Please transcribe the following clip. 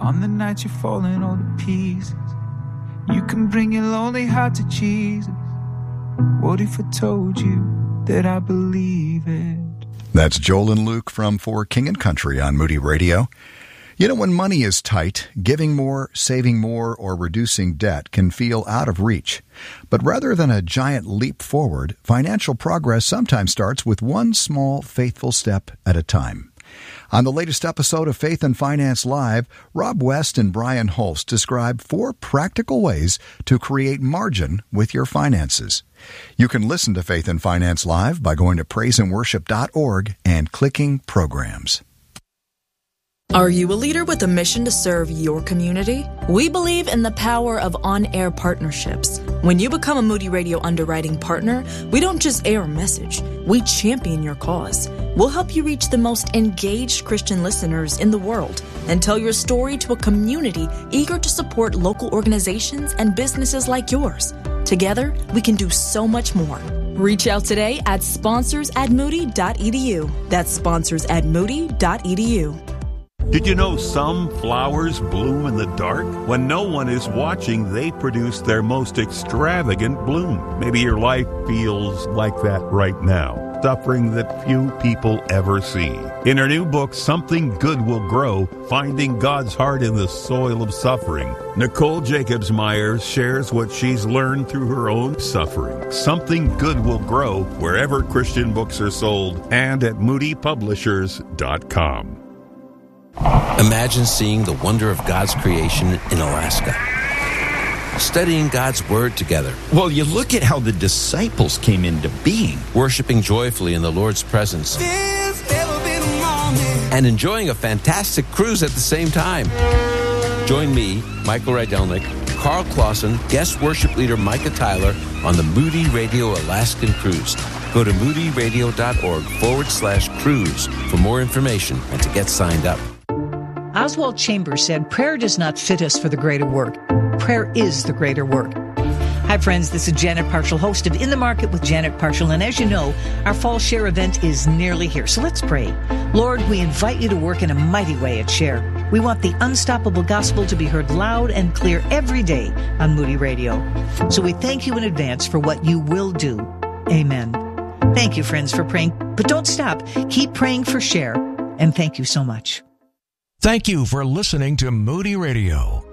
On the night you're falling all to pieces, you can bring your lonely heart to Jesus. What if I told you that I believe it? That's Joel and Luke from For King and Country on Moody Radio. You know, when money is tight, giving more, saving more, or reducing debt can feel out of reach. But rather than a giant leap forward, financial progress sometimes starts with one small, faithful step at a time. On the latest episode of Faith and Finance Live, Rob West and Brian Holst describe 4 practical ways to create margin with your finances. You can listen to Faith and Finance Live by going to praiseandworship.org and clicking Programs. Are you a leader with a mission to serve your community? We believe in the power of on-air partnerships. When you become a Moody Radio underwriting partner, we don't just air a message, we champion your cause. We'll help you reach the most engaged Christian listeners in the world and tell your story to a community eager to support local organizations and businesses like yours. Together, we can do so much more. Reach out today at sponsors@moody.edu. That's sponsors@moody.edu. Did you know some flowers bloom in the dark? When no one is watching, they produce their most extravagant bloom. Maybe your life feels like that right now. Suffering that few people ever see. In her new book, Something Good Will Grow, Finding God's Heart in the Soil of Suffering, Nicole Jacobs-Myers shares what she's learned through her own suffering. Something Good Will Grow wherever Christian books are sold and at moodypublishers.com. Imagine seeing the wonder of God's creation in Alaska. Studying God's Word together. Well, you look at how the disciples came into being. Worshiping joyfully in the Lord's presence. And enjoying a fantastic cruise at the same time. Join me, Michael Rydelnik, Carl Clausen, guest worship leader Micah Tyler on the Moody Radio Alaskan Cruise. Go to moodyradio.org/cruise for more information and to get signed up. Oswald Chambers said, "Prayer does not fit us for the greater work. Prayer is the greater work." Hi, friends. This is Janet Parshall, host of In the Market with Janet Parshall. And as you know, our Fall Share event is nearly here. So let's pray. Lord, we invite you to work in a mighty way at Share. We want the unstoppable gospel to be heard loud and clear every day on Moody Radio. So we thank you in advance for what you will do. Amen. Thank you, friends, for praying. But don't stop. Keep praying for Share. And thank you so much. Thank you for listening to Moody Radio.